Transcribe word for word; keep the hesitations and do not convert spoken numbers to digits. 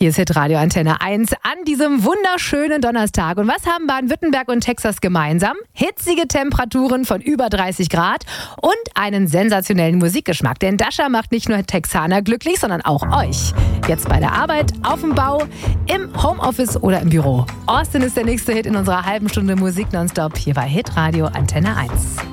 Hier ist Hitradio Antenne eins an diesem wunderschönen Donnerstag. Und was haben Baden-Württemberg und Texas gemeinsam? Hitzige Temperaturen von über dreißig Grad und einen sensationellen Musikgeschmack. Denn Dasha macht nicht nur Texaner glücklich, sondern auch euch. Jetzt bei der Arbeit, auf dem Bau, im Homeoffice oder im Büro. Austin ist der nächste Hit in unserer halben Stunde Musik nonstop hier bei Hitradio Antenne eins.